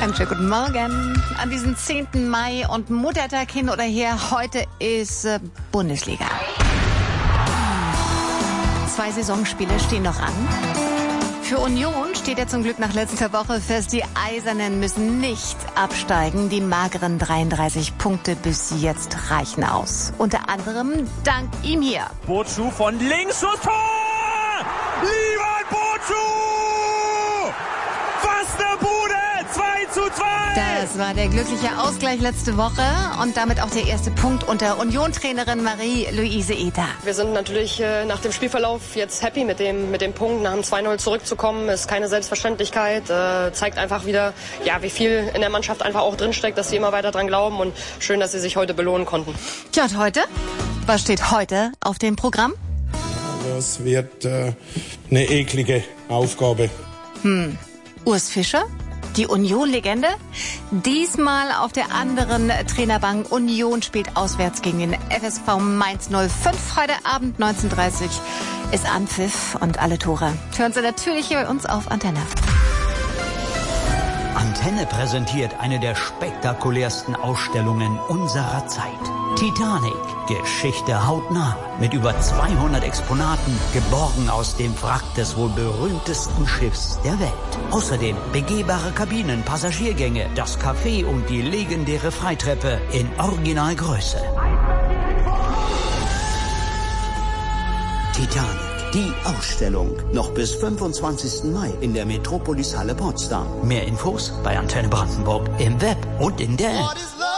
Einen schönen guten Morgen an diesem 10. Mai und Muttertag hin oder her. Heute ist Bundesliga. 2 Saisonspiele stehen noch an. Für Union steht ja zum Glück nach letzter Woche fest, die Eisernen müssen nicht absteigen. Die mageren 33 Punkte bis jetzt reichen aus. Unter anderem dank ihm hier. Bozu von links und Tor! Lieber Bozu! Was eine Bude! 2:2! Das war der glückliche Ausgleich letzte Woche und damit auch der erste Punkt unter Union-Trainerin Marie-Louise Ether. Wir sind natürlich nach dem Spielverlauf jetzt happy mit dem Punkt. Nach dem 2:0 zurückzukommen, ist keine Selbstverständlichkeit. Zeigt einfach wieder, ja, wie viel in der Mannschaft einfach auch drinsteckt, dass sie immer weiter dran glauben und schön, dass sie sich heute belohnen konnten. Tja, und heute? Was steht heute auf dem Programm? Das wird eine eklige Aufgabe. Urs Fischer? Die Union-Legende? Diesmal auf der anderen Trainerbank. Union spielt auswärts gegen den FSV Mainz 05. Freitagabend 19:30 ist Anpfiff und alle Tore hören Sie natürlich hier bei uns auf Antenne. Antenne präsentiert eine der spektakulärsten Ausstellungen unserer Zeit. Titanic, Geschichte hautnah. Mit über 200 Exponaten, geborgen aus dem Wrack des wohl berühmtesten Schiffs der Welt. Außerdem begehbare Kabinen, Passagiergänge, das Café und die legendäre Freitreppe in Originalgröße. Titanic, die Ausstellung. Noch bis 25. Mai in der Metropolis Halle Potsdam. Mehr Infos bei Antenne Brandenburg im Web und in der App.